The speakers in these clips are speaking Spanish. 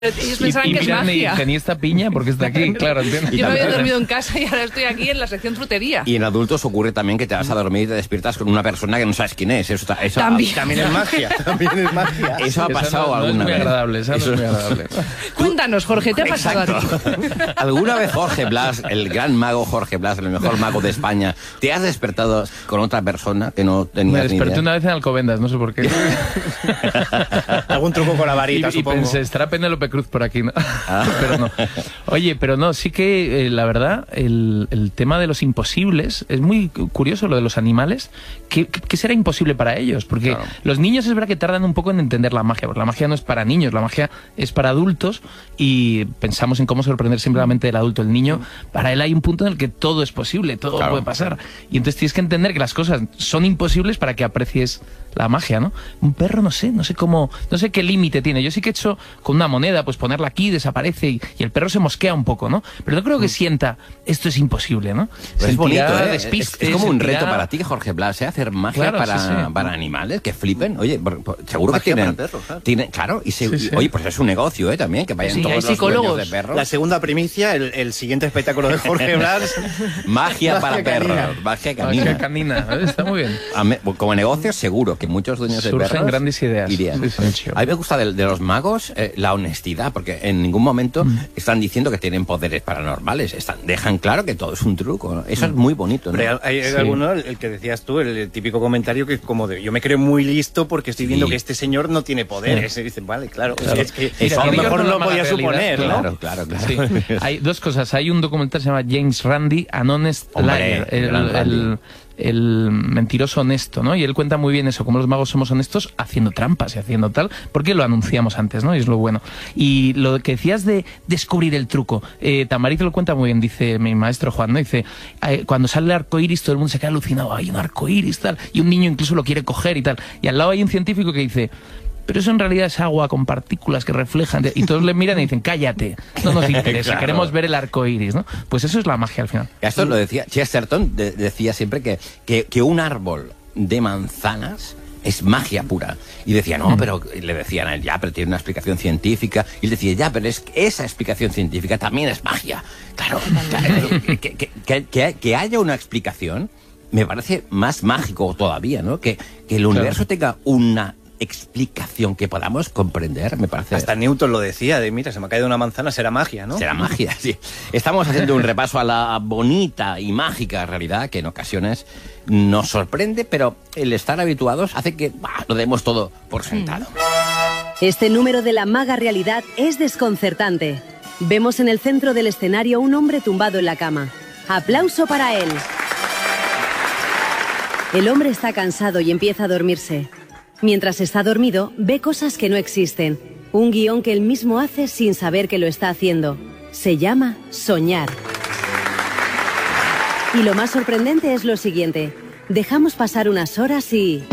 Ellos pensaban que es magia. Y esta piña porque está aquí, claro, ¿entiendes? Yo me había dormido en casa y ahora estoy aquí en la sección frutería. Y en adultos ocurre también que te vas a dormir y te despiertas con una persona que no sabes quién es. Eso También es magia. También es magia. Eso ha pasado alguna vez. Eso no es muy agradable. Cuéntanos, Jorge, ¿te ha pasado a ti? ¿Alguna vez Jorge Blas, el gran mago Jorge Blas, el mejor mago de España, te has despertado con otra persona que no tenías ni idea? Me desperté una vez en Alcobendas, no sé por qué. Algún truco con la varita, supongo. Y pensé, estará Penélope Cruz por aquí, ¿no? Pero no. Oye, pero no, sí que la verdad, el tema de los imposibles es muy curioso, lo de los animales. ¿Qué será imposible para ellos? Porque los niños es verdad que tardan un poco en entender la magia, porque la magia no es para niños, la magia es para adultos y pensamos en cómo sorprender siempre la mente del adulto. El niño, para él hay un punto en el que todo es posible, todo puede pasar. Y entonces tienes que entender que las cosas son imposibles para que aprecies la magia, ¿no? Un perro no sé cómo, no sé qué límite tiene. Yo sí que he hecho con una moneda, pues ponerla aquí, desaparece y el perro se mosquea un poco, ¿no? Pero no creo que sienta, esto es imposible, ¿no? Es bonito, ¿eh? Es como un reto para ti, Jorge Blas, ¿eh? Hacer magia para animales que flipen. Oye, seguro magia que tienen perros, claro. Oye, pues es un negocio, ¿eh? También, que vayan todos los dueños de perros. La segunda primicia, el siguiente espectáculo de Jorge Blas. Magia para perros, magia canina. Magia canina, está muy bien. Como negocio, seguro que muchos dueños de perros surgen grandes ideas. Irían. A mí me gusta de los magos la honestidad, porque en ningún momento están diciendo que tienen poderes paranormales, dejan claro que todo es un truco, ¿no? Eso es muy bonito, ¿no? Pero hay alguno, el que decías tú, el típico comentario que es como de, yo me creo muy listo porque estoy viendo que este señor no tiene poderes. Y dicen, vale, claro. Es que a lo mejor no lo podía suponer, ¿no? Claro. Sí. Hay dos cosas. Hay un documental que se llama James Randi, An Honest Liar, el mentiroso honesto, ¿no? Y él cuenta muy bien eso, cómo los magos somos honestos haciendo trampas y haciendo tal, porque lo anunciamos antes, ¿no? Y es lo bueno. Y lo que decías de descubrir el truco, Tamariz lo cuenta muy bien, dice mi maestro Juan, ¿no? Dice, cuando sale el arco iris todo el mundo se queda alucinado, hay un arco iris, tal, y un niño incluso lo quiere coger y tal. Y al lado hay un científico que dice, pero eso en realidad es agua con partículas que reflejan. Y todos le miran y dicen, cállate, no nos interesa, queremos ver el arco iris, ¿no? Pues eso es la magia al final. Esto lo decía Chesterton, decía siempre que un árbol de manzanas es magia pura. Y decía, no, pero le decían a él, ya, pero tiene una explicación científica. Y él decía, ya, pero es que esa explicación científica también es magia. Claro, que haya una explicación me parece más mágico todavía, ¿no? Que el universo tenga una explicación que podamos comprender, me parece. Hasta Newton lo decía, de mira, se me ha caído una manzana, será magia, ¿no? Será magia, sí. Estamos haciendo un repaso a la bonita y mágica realidad que en ocasiones nos sorprende, pero el estar habituados hace que lo demos todo por sentado. Este número de La Maga Realidad es desconcertante. Vemos en el centro del escenario un hombre tumbado en la cama. Aplauso para él. El hombre está cansado y empieza a dormirse. Mientras está dormido, ve cosas que no existen. Un guión que él mismo hace sin saber que lo está haciendo. Se llama soñar. Y lo más sorprendente es lo siguiente. Dejamos pasar unas horas y...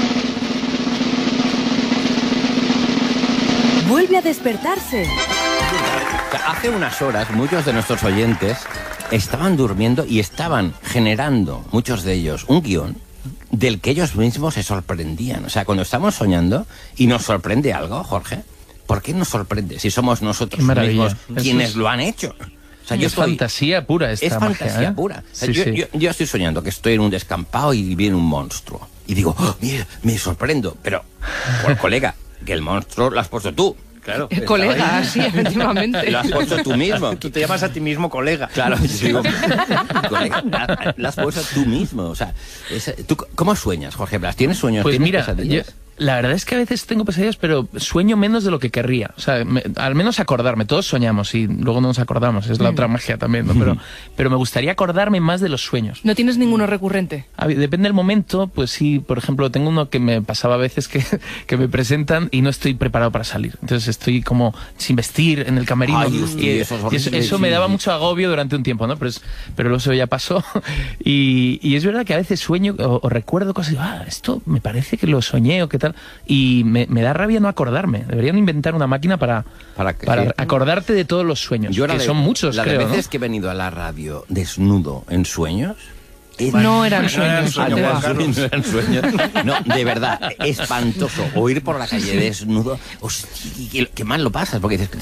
¡vuelve a despertarse! Hace unas horas, muchos de nuestros oyentes estaban durmiendo y estaban generando, muchos de ellos, un guión del que ellos mismos se sorprendían. O sea, cuando estamos soñando y nos sorprende algo, Jorge, ¿por qué nos sorprende si somos nosotros mismos quienes lo han hecho? O sea, es fantasía pura esta Es magia, fantasía pura. O sea, yo estoy soñando que estoy en un descampado y viene un monstruo. Y digo, mira, me sorprendo. Pero, colega, que el monstruo lo has puesto tú. Claro, colega, sí, efectivamente. Lo has puesto tú mismo. Tú te llamas a ti mismo colega. Claro, yo digo, colega, lo has puesto tú mismo. O sea, ¿tú cómo sueñas, Jorge Blas? ¿Tienes sueños? Pues ¿Tienes mira, pesadillas? La verdad es que a veces tengo pesadillas, pero sueño menos de lo que querría. O sea, al menos acordarme. Todos soñamos y luego no nos acordamos. Es la otra magia también, ¿no? Pero me gustaría acordarme más de los sueños. ¿No tienes ninguno recurrente? Depende del momento, pues sí. Por ejemplo, tengo uno que me pasaba a veces que me presentan y no estoy preparado para salir. Entonces estoy como sin vestir en el camerino. Y eso me daba mucho agobio durante un tiempo, ¿no? Pero eso ya pasó. Y es verdad que a veces sueño o recuerdo cosas y digo, esto me parece que lo soñé o qué tal. Y me da rabia no acordarme. Deberían inventar una máquina para acordarte de todos los sueños, que son muchos, creo, de veces ¿no? que he venido a la radio desnudo en sueños, No eran sueños. No eran sueños. No, de verdad, espantoso. O ir por la calle desnudo. Hostia, qué mal lo pasas, porque dices,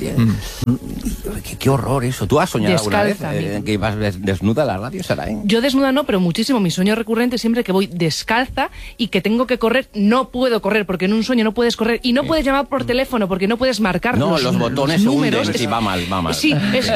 qué horror eso. ¿Tú has soñado Descalza, alguna vez que vas desnuda a la radio, Saray? Yo desnuda no, pero muchísimo. Mi sueño recurrente siempre que voy descalza y que tengo que correr, no puedo correr, porque en un sueño no puedes correr y no puedes llamar por teléfono porque no puedes marcar los botones se números. hunden, sí, va mal. Sí,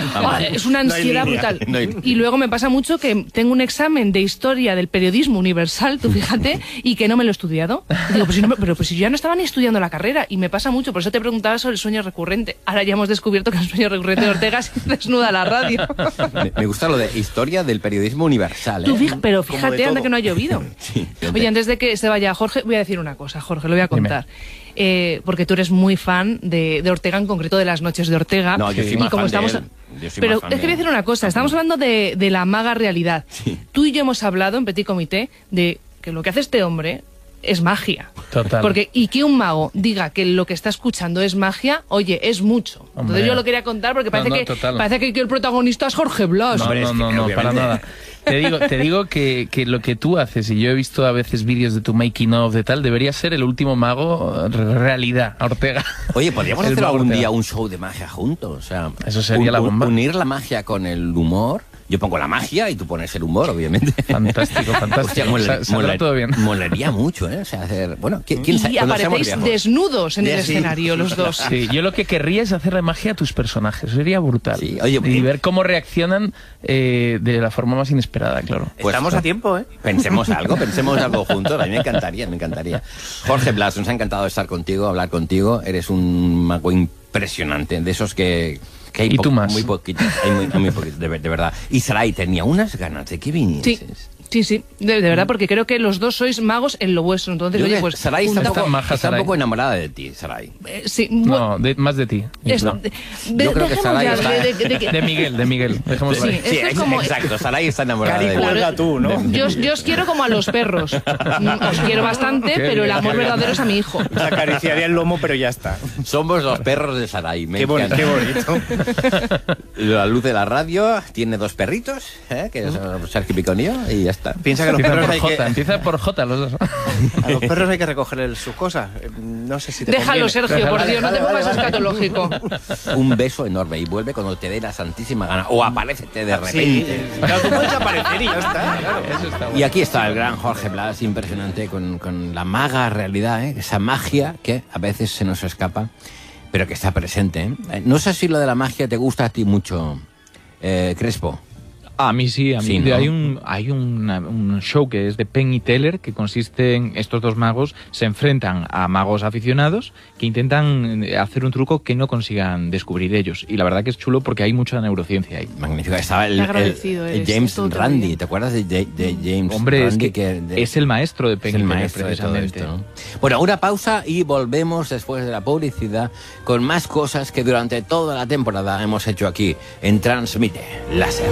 es una ansiedad brutal. Y luego me pasa mucho que tengo un examen de historia del periodismo universal, tú fíjate, y que no me lo he estudiado. Y digo, pues si yo ya no estaba ni estudiando la carrera, y me pasa mucho, por eso te preguntaba sobre el sueño recurrente. Ahora ya hemos descubierto que el sueño recurrente de Ortega es desnuda la radio. Me gusta lo de historia del periodismo universal. Pero fíjate, anda que no ha llovido. Sí, oye, antes de que se vaya Jorge, voy a decir una cosa, Jorge, lo voy a contar. Porque tú eres muy fan de Ortega, en concreto de las noches de Ortega. No, yo soy más fan de él. Pero es que voy a decir una cosa, estamos hablando de la maga realidad. Sí. Tú y yo hemos hablado en Petit Comité de que lo que hace este hombre es magia. Total. Y que un mago diga que lo que está escuchando es magia, oye, es mucho. Hombre. Entonces yo lo quería contar porque parece que el protagonista es Jorge Blas. No, para nada. Te digo que lo que tú haces, y yo he visto a veces vídeos de tu making of de tal, debería ser el último mago realidad, Ortega. Oye, podríamos hacer algún día un show de magia juntos. O sea, eso sería la bomba. Unir la magia con el humor. Yo pongo la magia y tú pones el humor, obviamente. Fantástico. Hostia, todo bien. Molaría mucho, ¿eh? O sea, hacer... Bueno, ¿quién sabe? Y aparecéis desnudos en el escenario, los dos. Sí, yo lo que querría es hacerle magia a tus personajes. Sería brutal. Sí, oye, y ver cómo reaccionan de la forma más inesperada, claro. Pues estamos a tiempo, ¿eh? Pensemos algo juntos. A mí me encantaría. Jorge Blas, nos ha encantado estar contigo, hablar contigo. Eres un mago impresionante, de esos que hay y tú más. Muy poquitos, hay muy poquitos, de verdad. Y Saray, tenía unas ganas de que vinieses. Sí, de verdad, porque creo que los dos sois magos en lo vuestro. Entonces, oye, pues... Saray está un poco enamorada de ti, Saray. Sí, no, más de ti. Yo creo que Saray está... De Miguel. Dejémoslo ahí. Sí, exacto, Saray está enamorada de Cari, tú, ¿no? Yo os quiero como a los perros. Os quiero bastante, pero el amor verdadero es a mi hijo. Te acariciaría el lomo, pero ya está. Somos los perros de Saray. Qué bonito. La luz de la radio tiene 2 perritos, que es Sergio Piconillo, y ya está. Piensa que los perros Empieza por J los dos. A los perros hay que recogerle sus cosas. No sé si te Déjalo, conviene. Sergio, por Dios, no te pongas escatológico. Un beso enorme y vuelve cuando te dé la santísima gana. O aparécete de repente. Sí, claro, tú puedes aparecer y ya está. Claro. Eso está bueno. Y aquí está el gran Jorge Blas, impresionante, con la maga realidad, esa magia que a veces se nos escapa, pero que está presente. No sé si lo de la magia te gusta a ti mucho, Crespo. A mí sí, Sí, ¿no? Hay un show que es de Penn y Teller, que consiste en estos dos magos se enfrentan a magos aficionados que intentan hacer un truco que no consigan descubrir ellos. Y la verdad que es chulo porque hay mucha neurociencia ahí. Magnífico. Estaba el James Randi, ¿te acuerdas de James Hombre, Randi? es que es el maestro de Penn y Teller, precisamente. De todo esto, ¿no? Bueno, una pausa y volvemos después de la publicidad con más cosas que durante toda la temporada hemos hecho aquí en Transmite Láser.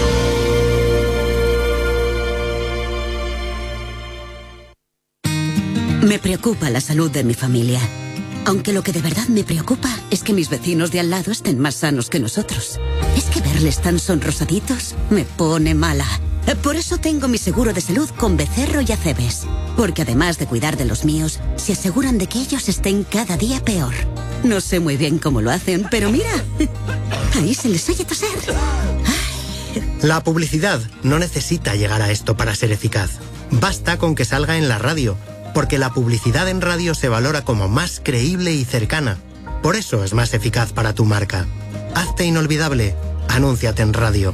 Me preocupa la salud de mi familia. Aunque lo que de verdad me preocupa es que mis vecinos de al lado estén más sanos que nosotros. Es que verles tan sonrosaditos me pone mala. Por eso tengo mi seguro de salud con Becerro y Acebes. Porque además de cuidar de los míos, se aseguran de que ellos estén cada día peor. No sé muy bien cómo lo hacen, pero mira, ahí se les oye toser. La publicidad no necesita llegar a esto para ser eficaz. Basta con que salga en la radio, porque la publicidad en radio se valora como más creíble y cercana. Por eso es más eficaz para tu marca. Hazte inolvidable. Anúnciate en radio.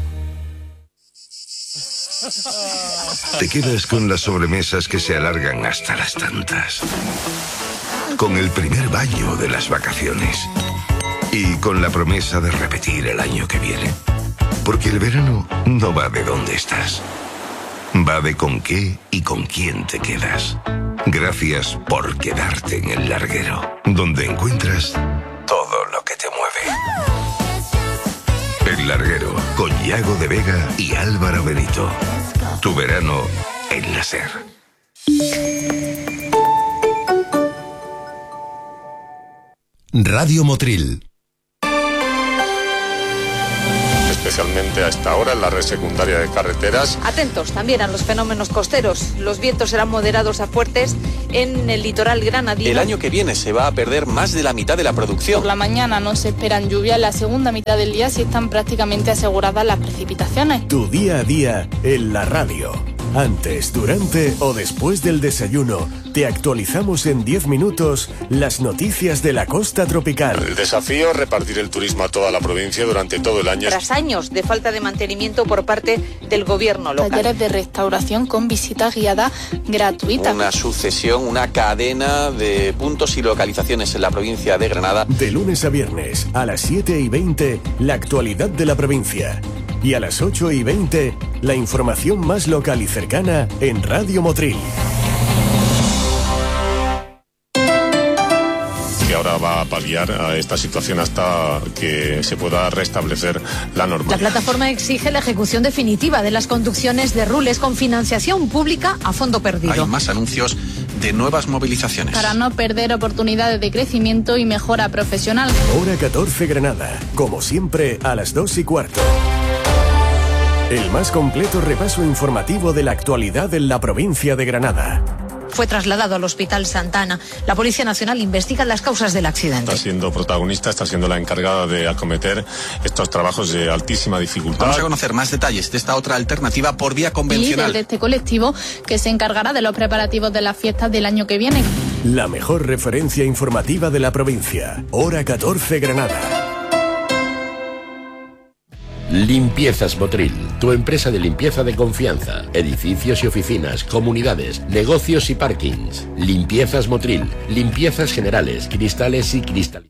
Te quedas con las sobremesas que se alargan hasta las tantas. Con el primer baño de las vacaciones. Y con la promesa de repetir el año que viene. Porque el verano no va de dónde estás. Va de con qué y con quién te quedas. Gracias por quedarte en el larguero, donde encuentras todo lo que te mueve. El larguero, con Yago de Vega y Álvaro Benito. Tu verano en la SER. Radio Motril. especialmente a esta hora en la red secundaria de carreteras. Atentos también a los fenómenos costeros. Los vientos serán moderados a fuertes en el litoral granadino. El año que viene se va a perder más de la mitad de la producción. Por la mañana no se esperan lluvias, en la segunda mitad del día sí están prácticamente aseguradas las precipitaciones. Tu día a día en la radio. Antes, durante o después del desayuno, te actualizamos en 10 minutos las noticias de la costa tropical. El desafío es repartir el turismo a toda la provincia durante todo el año. Tras años de falta de mantenimiento por parte del gobierno local. Talleres de restauración con visitas guiadas gratuitas. Una sucesión, una cadena de puntos y localizaciones en la provincia de Granada. De lunes a viernes, a las 7:20, la actualidad de la provincia. Y a las 8:20, la información más local y cercana en Radio Motril. Que ahora va a paliar a esta situación hasta que se pueda restablecer la normalidad. La plataforma exige la ejecución definitiva de las conducciones de Rules con financiación pública a fondo perdido. Hay más anuncios de nuevas movilizaciones. Para no perder oportunidades de crecimiento y mejora profesional. Hora 14 Granada, como siempre a las 2:15. El más completo repaso informativo de la actualidad en la provincia de Granada. Fue trasladado al Hospital Santa Ana. La Policía Nacional investiga las causas del accidente. Está siendo protagonista, está siendo la encargada de acometer estos trabajos de altísima dificultad. Vamos a conocer más detalles de esta otra alternativa por vía convencional. Líder de este colectivo que se encargará de los preparativos de las fiestas del año que viene. La mejor referencia informativa de la provincia. Hora 14 Granada. Limpiezas Motril, tu empresa de limpieza de confianza. Edificios y oficinas, comunidades, negocios y parkings. Limpiezas Motril, limpiezas generales, cristales y cristales.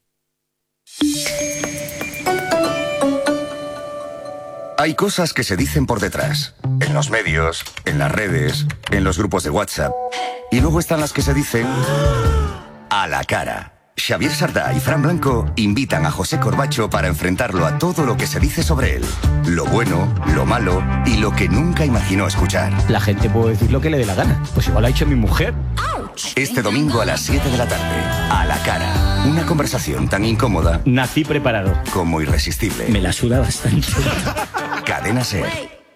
Hay cosas que se dicen por detrás, en los medios, en las redes, en los grupos de WhatsApp. Y luego están las que se dicen a la cara. Xavier Sardá y Fran Blanco invitan a José Corbacho para enfrentarlo a todo lo que se dice sobre él. Lo bueno, lo malo y lo que nunca imaginó escuchar. La gente puede decir lo que le dé la gana. Pues igual ha hecho mi mujer. Este domingo a las 7 de la tarde, a la cara. Una conversación tan incómoda. Nací preparado. Como irresistible. Me la suda bastante. Cadena SER.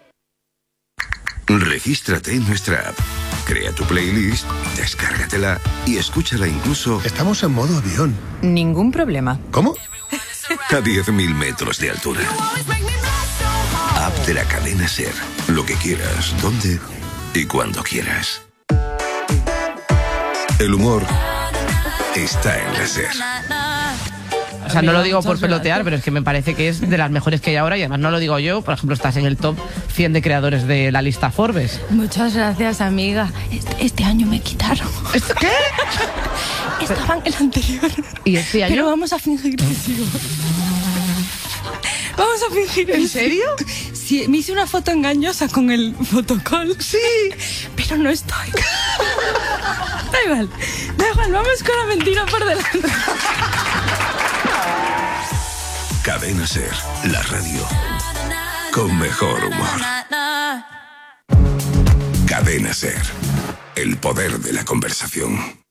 Regístrate en nuestra app. Crea tu playlist, descárgatela y escúchala incluso... Estamos en modo avión. Ningún problema. ¿Cómo? A 10.000 metros de altura. App de la cadena SER. Lo que quieras, donde y cuando quieras. El humor está en la SER. O sea, no lo digo por pelotear, pero es que me parece que es de las mejores que hay ahora y además no lo digo yo. Por ejemplo, estás en el top 100 de creadores de la lista Forbes. Muchas gracias, amiga. Este año me quitaron. ¿Qué? Estaba en el anterior. ¿Y este año? Pero vamos a fingir que sigo. Vamos a fingir. ¿En serio? Sí, me hice una foto engañosa con el fotocall. Sí. Pero no estoy. Da igual, vamos con la mentira por delante. Cadena SER, la radio con mejor humor. Cadena SER, el poder de la conversación.